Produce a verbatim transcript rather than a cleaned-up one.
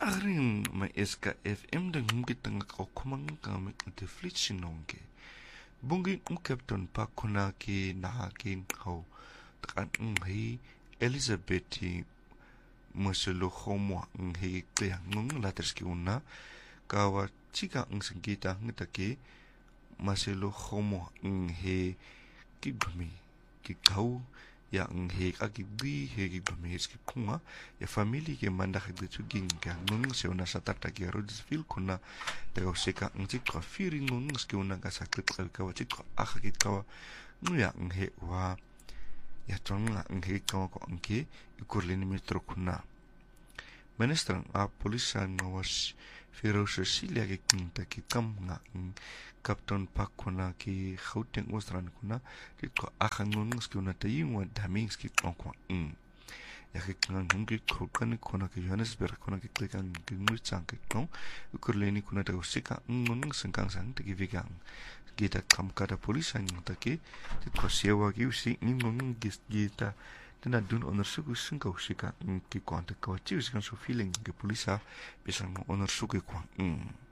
Agring may eska F M dang hungkit tang kumang kami ati flit sinongke. Bungi um Captain Pakuna ki nahakin kau takan ngi Elizabeth musulu homo ngi kaya ngung latas ki una kawa chika ng sangkita ngitaki masilo homo ngi ki gumi ki kau ya ngi aki di he ki gumi ki kunga ya family ki manda ki tu ging ka ngung se una satata ki Rhodsville kuna tago seka ngi ka firi ngung ski una ka sakit ka ka chika akha ki ka nguya ngi wa ya tonga ngi ka ko ngi ikurlini metro kuna Minister a polisa ngawas Firo Cecilia ki kinta ki kam nga Captain Pakuna ki Gauteng Australian kuna ki ko akangun ski una tayin wa daming ski kwa ng ya ki kan ngi krokan kuna ki Johannesburg kuna ki klikan ki ngurchang ki no ukurleni kuna ta usika ngun sengkang sang ti vigang kita kam kada polisa ngta ki ko sewa ki usi ngun gita Tena dun onderzoek singka usika ki kwante kwa chi usika so feeling ki polisa bisa onderzoek kwa.